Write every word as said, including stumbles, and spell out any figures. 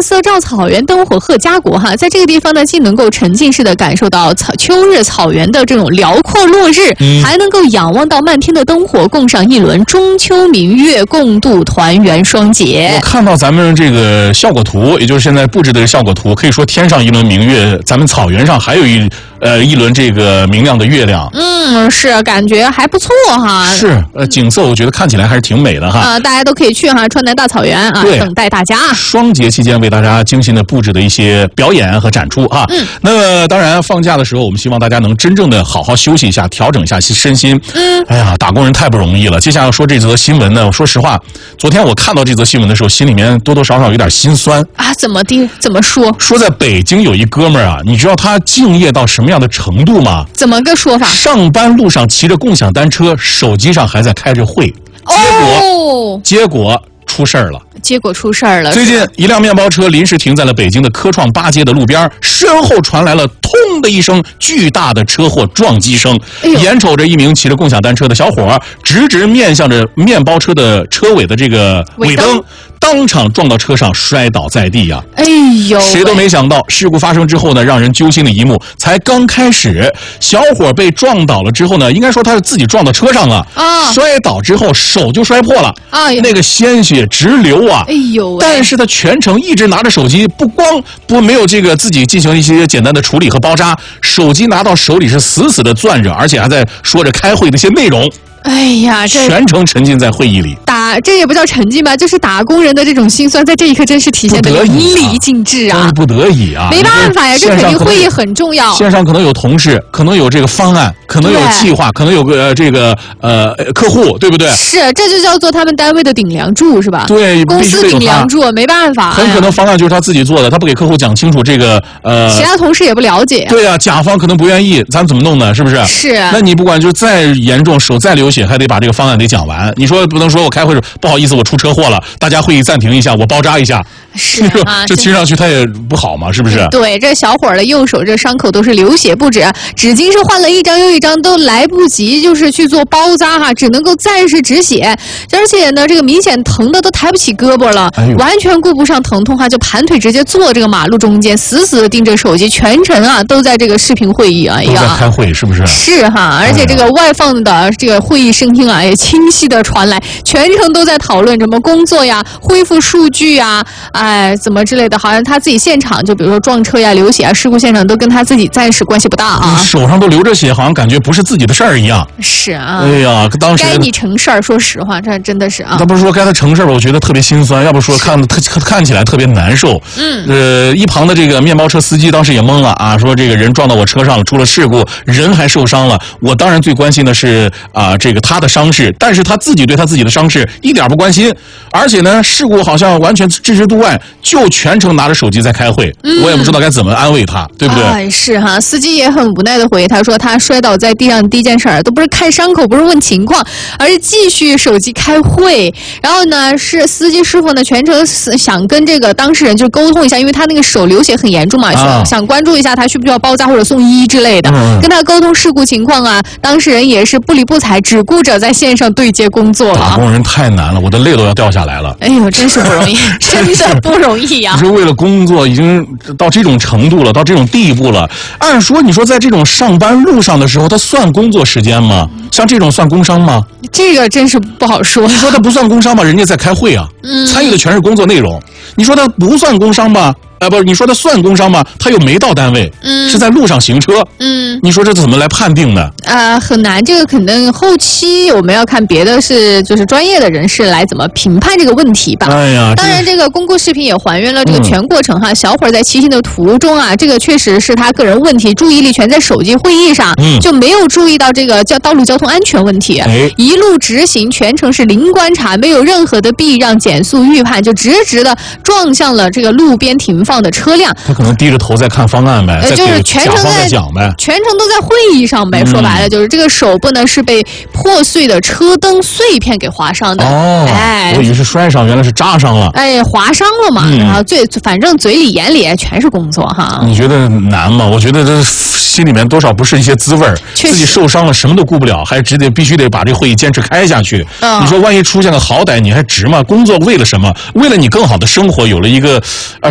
色照草原，灯火贺家国哈，在这个地方呢，既能够沉浸式的感受到草秋日草原的这种辽阔落日，嗯、还能够仰望到漫天的灯火，共赏一轮中秋明月，共度团圆双节。 我看到咱们这个效果图，也就是现在布置的效果图，可以说天上一轮明月，咱们草原上还有一呃一轮这个明亮的月亮。 嗯，是感觉还不错哈。 是，呃，景色我觉得看起来还是挺美的哈。 啊、呃，大家都可以去哈，川南大草原啊，等待大家。 双节期间为大家精心的布置的一些表演和展出哈。嗯。那么当然放假的时候，我们希望大家能真正的好好休息一下，调整一下身心。嗯。哎呀，打工人太不容易了。接下来要说这则新闻呢，说实话，昨天我看到这则新闻的时候，心里面多多少少有点心酸啊。怎么的？怎么说？ 说在北京有一哥们儿啊，你知道他敬业到什么样的程度吗？ 怎么个说法？ 上班路上骑着共享单车，手机上还在开着会，结果、哦、结果出事儿了。 结果出事儿了。 最近，一辆面包车临时停在了北京的科创八街的路边，身后传来了“通”的一声巨大的车祸撞击声。哎、眼瞅着一名骑着共享单车的小伙直直面向着面包车的车尾的这个尾灯，当场撞到车上，摔倒在地呀、啊！哎呦，谁都没想到，事故发生之后呢，让人揪心的一幕才刚开始。小伙被撞倒了之后呢，应该说他是自己撞到车上了啊，摔倒之后手就摔破了啊，那个鲜血直流啊！哎呦，但是他全程一直拿着手机，不光不没有这个自己进行一些简单的处理和包扎，手机拿到手里是死死的攥着，而且还在说着开会的一些内容。哎呀，这全程沉浸在会议里， 打这也不叫沉浸吧，就是打工人的这种心酸，在这一刻真是体现的淋漓尽致啊！ 不得已啊， 没办法呀，这肯定会议很重要。 线上可能有同事，可能有这个方案，可能有计划，可能有个、呃、这个呃客户，对不对？ 是，这就叫做他们单位的顶梁柱，是吧？ 对， 公司顶梁柱，没办法。 很可能方案就是他自己做的，他不给客户讲清楚这个呃， 其他同事也不了解。 对啊，甲方可能不愿意，咱怎么弄呢？是不是？ 是。 那你不管就再严重，手再流血，还得把这个方案得讲完。你说不能说我开会时不好意思，我出车祸了，大家会议暂停一下，我包扎一下。 是啊， 这听上去他也不好嘛，是不是？ 对，这小伙儿的右手这伤口都是流血不止，纸巾是换了一张又一张，都来不及就是去做包扎哈，只能够暂时止血。而且呢，这个明显疼的都抬不起胳膊了，哎、完全顾不上疼痛哈，就盘腿直接坐这个马路中间，死死的盯着手机，全程啊都在这个视频会议啊， 都在开会，是不是？ 是哈，而且这个外放的这个会议声音啊，也清晰的传来，全程都在讨论什么工作呀、恢复数据呀，哎，怎么之类的，好像他自己现场就比如说撞车呀、流血啊，事故现场都跟他自己暂时关系不大啊。 手上都流着血，好像感觉不是自己的事儿一样。 是啊。 哎呀，当时该你成事儿，说实话，这真的是啊。 他不是说该他成事儿吧？我觉得特别心酸，要不说看他看起来特别难受。嗯。呃，一旁的这个面包车司机当时也懵了啊，说这个人撞到我车上了，出了事故，人还受伤了。我当然最关心的是啊、呃，这个他的伤势，但是他自己对他自己的伤势一点不关心，而且呢，事故好像完全置之度外，就全程拿着手机在开会。嗯、我也不知道该怎么安慰他，对不对？ 哎，是哈，司机也很无奈的回忆，他说他摔倒在地上第一件事儿都不是看伤口，不是问情况，而是继续手机开会。然后呢，是司机师傅呢全程想跟这个当事人就沟通一下，因为他那个手流血很严重嘛，啊、想关注一下他需不需要包扎或者送医之类的，嗯、跟他沟通事故情况啊。当事人也是不理不睬，只顾着在线上对接工作了。 打工人太难了，我的泪都要掉下来了。 哎呦，真是不容易，真的不容易呀、啊！ 你说为了工作已经到这种程度了，到这种地步了，按说你说在这种上班路上的时候，他算工作时间吗？像这种算工伤吗？ 这个真是不好说。 你说他不算工伤吧？人家在开会啊，嗯、参与的全是工作内容。你说他不算工伤吧？哎，不是，你说他算工伤吗？他又没到单位，嗯，是在路上行车，嗯，你说这怎么来判定呢？ 啊、呃，很难，这个可能后期我们要看别的是就是专业的人士来怎么评判这个问题吧。哎呀，当然这个公布视频也还原了这个全过程哈。嗯、小伙在骑行的途中啊，这个确实是他个人问题，注意力全在手机会议上，嗯，就没有注意到这个叫道路交通安全问题。哎，一路直行，全程是零观察，没有任何的避让、减速、预判，就直直的撞向了这个路边停放的车辆。 他可能低着头在看方案呗， 呃，就是全程在讲呗， 全程都在会议上呗。嗯、说白了，就是这个手部呢是被破碎的车灯碎片给划伤的。 哦，哎，我以为是摔伤，原来是扎伤了。 哎，划伤了嘛，嗯、然后最反正嘴里眼里全是工作哈。 你觉得难吗？我觉得这心里面多少不是一些滋味儿，自己受伤了什么都顾不了，还只得必须得把这会议坚持开下去。嗯、你说万一出现个好歹，你还值吗？工作为了什么？为了你更好的生活，有了一个。呃